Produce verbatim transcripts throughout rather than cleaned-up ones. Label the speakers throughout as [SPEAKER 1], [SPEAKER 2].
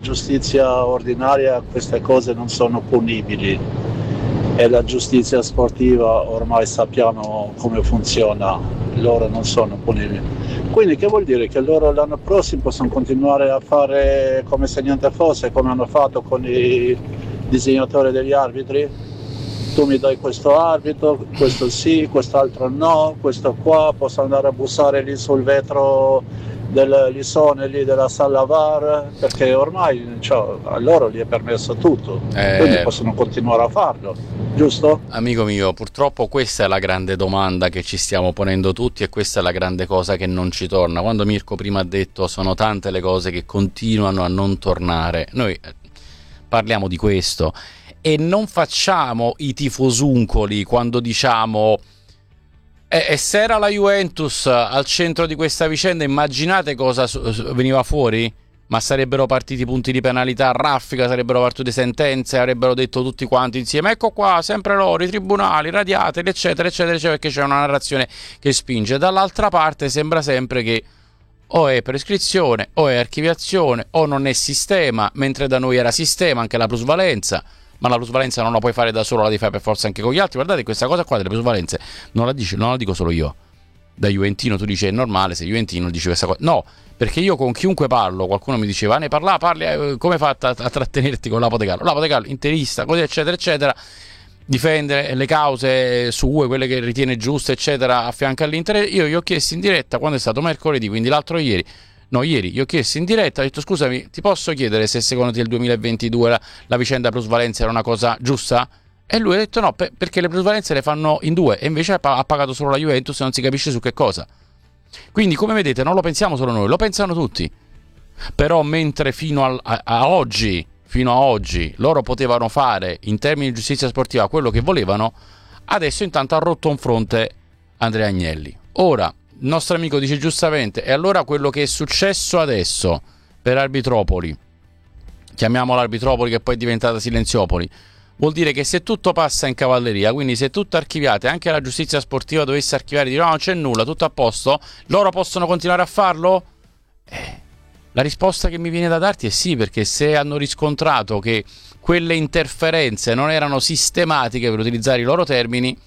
[SPEAKER 1] giustizia ordinaria queste cose non sono punibili e la giustizia sportiva ormai sappiamo come funziona, loro non sono punibili. Quindi che vuol dire? Che loro l'anno prossimo possono continuare a fare come se niente fosse, come hanno fatto con i disegnatori degli arbitri? Tu mi dai questo arbitro, questo sì, quest'altro no, questo qua, posso andare a bussare lì sul vetro del lissone lì della sala V A R, perché ormai cioè, a loro gli è permesso tutto,
[SPEAKER 2] Eh,
[SPEAKER 1] quindi possono continuare a farlo, giusto?
[SPEAKER 2] Amico mio, purtroppo questa è la grande domanda che ci stiamo ponendo tutti e questa è la grande cosa che non ci torna. Quando Mirko prima ha detto sono tante le cose che continuano a non tornare, noi parliamo di questo e non facciamo i tifosuncoli quando diciamo e, e se era la Juventus al centro di questa vicenda, immaginate cosa veniva fuori? Ma sarebbero partiti punti di penalità a raffica, sarebbero partite sentenze, avrebbero detto tutti quanti insieme ecco qua, sempre loro, i tribunali, radiateli, eccetera, eccetera, eccetera, perché c'è una narrazione che spinge. Dall'altra parte sembra sempre che o è prescrizione, o è archiviazione, o non è sistema, mentre da noi era sistema anche la plusvalenza. Ma la plusvalenza non la puoi fare da solo, la devi fare per forza anche con gli altri. Guardate, questa cosa qua delle plusvalenze non la, dice, non la dico solo io. Da Juventino tu dici è normale, se Juventino dici questa cosa. No, perché io con chiunque parlo, qualcuno mi diceva ne parla, parli, eh, come fai a, a trattenerti con l'Apotecarlo? L'Apotecarlo, interista, così eccetera eccetera, difende le cause sue, quelle che ritiene giuste eccetera, a fianco all'Inter. Io gli ho chiesto in diretta quando è stato mercoledì, quindi l'altro ieri, no ieri, gli ho chiesto in diretta, ho detto scusami, ti posso chiedere se secondo te il duemilaventidue la, la vicenda plusvalenza era una cosa giusta? E lui ha detto no, per, perché le plusvalenze le fanno in due e invece ha, ha pagato solo la Juventus e non si capisce su che cosa. Quindi come vedete non lo pensiamo solo noi, lo pensano tutti. Però mentre fino a, a, a oggi, fino a oggi loro potevano fare in termini di giustizia sportiva quello che volevano, adesso intanto ha rotto un fronte Andrea Agnelli. Ora il nostro amico dice giustamente e allora quello che è successo adesso per Arbitropoli, chiamiamola Arbitropoli che poi è diventata Silenziopoli, vuol dire che se tutto passa in cavalleria, quindi se tutto archiviate, anche la giustizia sportiva dovesse archiviare e dire no non c'è nulla, tutto a posto, loro possono continuare a farlo? Eh, la risposta che mi viene da darti è sì, perché se hanno riscontrato che quelle interferenze non erano sistematiche, per utilizzare i loro termini,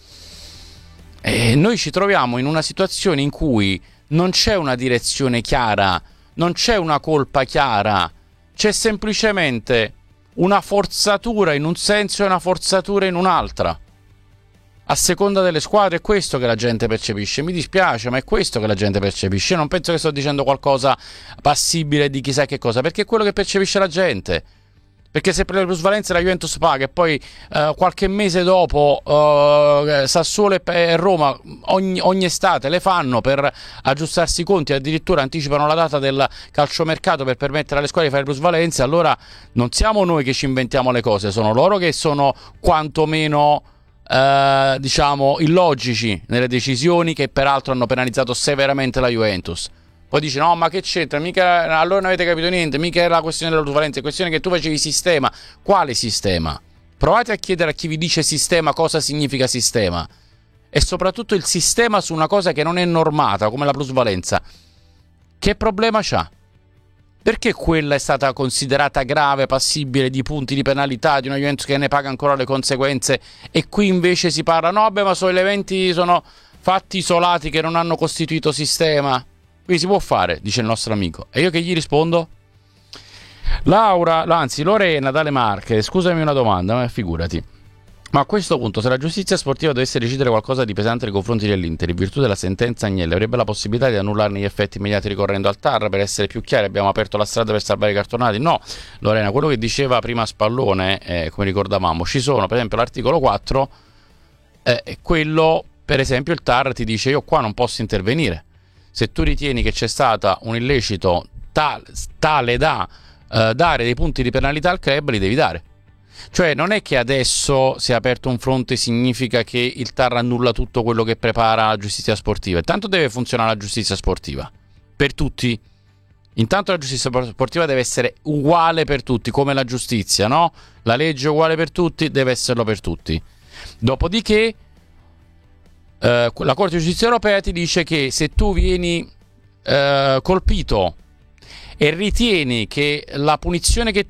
[SPEAKER 2] eh, noi ci troviamo in una situazione in cui non c'è una direzione chiara, non c'è una colpa chiara, c'è semplicemente una forzatura in un senso e una forzatura in un'altra, a seconda delle squadre. È questo che la gente percepisce, mi dispiace ma è questo che la gente percepisce. Io non penso che sto dicendo qualcosa passibile di chissà che cosa, perché è quello che percepisce la gente. Perché se per le plusvalenze la Juventus paga e poi eh, qualche mese dopo eh, Sassuolo e Roma ogni, ogni estate le fanno per aggiustarsi i conti, addirittura anticipano la data del calciomercato per permettere alle squadre di fare le plusvalenze, allora non siamo noi che ci inventiamo le cose, sono loro che sono quantomeno eh, diciamo illogici nelle decisioni, che peraltro hanno penalizzato severamente la Juventus. Poi dice no ma che c'entra, mica, allora non avete capito niente, mica era la questione della plusvalenza, è questione che tu facevi sistema. Quale sistema? Provate a chiedere a chi vi dice sistema cosa significa sistema, e soprattutto il sistema su una cosa che non è normata come la plusvalenza, che problema c'ha? Perché quella è stata considerata grave, passibile di punti di penalità, di una Juventus che ne paga ancora le conseguenze, e qui invece si parla no beh ma sono eventi, sono fatti isolati che non hanno costituito sistema. Quindi si può fare, dice il nostro amico. E io che gli rispondo? Laura, anzi Lorena dalle Marche, scusami una domanda, ma figurati. Ma a questo punto, se la giustizia sportiva dovesse decidere qualcosa di pesante nei confronti dell'Inter, in virtù della sentenza Agnelli, avrebbe la possibilità di annullarne gli effetti immediati ricorrendo al T A R? Per essere più chiari, abbiamo aperto la strada per salvare i cartonati? No, Lorena, quello che diceva prima Spallone, eh, come ricordavamo, ci sono, per esempio l'articolo quattro, eh, quello, per esempio il T A R ti dice io qua non posso intervenire. Se tu ritieni che c'è stato un illecito tale, tale da eh, dare dei punti di penalità al club, li devi dare. Cioè non è che adesso si è aperto un fronte significa che il T A R annulla tutto quello che prepara la giustizia sportiva. Intanto deve funzionare la giustizia sportiva per tutti. Intanto la giustizia sportiva deve essere uguale per tutti, come la giustizia, no? La legge è uguale per tutti, deve esserlo per tutti. Dopodiché Uh, la Corte di Giustizia Europea ti dice che se tu vieni uh, colpito e ritieni che la punizione che